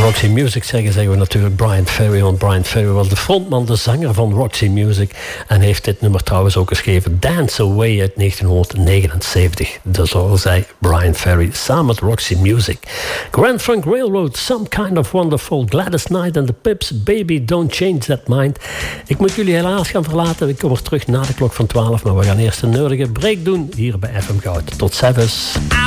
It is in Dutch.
Roxy Music zeggen we natuurlijk Bryan Ferry. Want Bryan Ferry was de frontman, de zanger van Roxy Music. En heeft dit nummer trouwens ook geschreven. Dance Away uit 1979. Dus zo zei Bryan Ferry samen met Roxy Music. Grand Funk Railroad, Some Kind of Wonderful. Gladys Knight and the Pips, Baby Don't Change That Mind. Ik moet jullie helaas gaan verlaten. Ik kom er terug na de klok van 12. Maar we gaan eerst een nodige break doen hier bij FM Goud. Tot ziens.